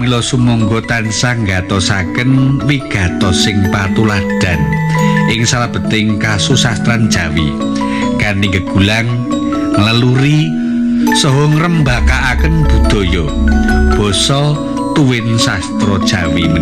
pramila sumangga tansah nggatosaken wigatos sing patuladan ing salebeting kasusastran Jawi kanthi gegulang ngleluri saha ngrembakakaken budaya basa tuwin sastra Jawi menika.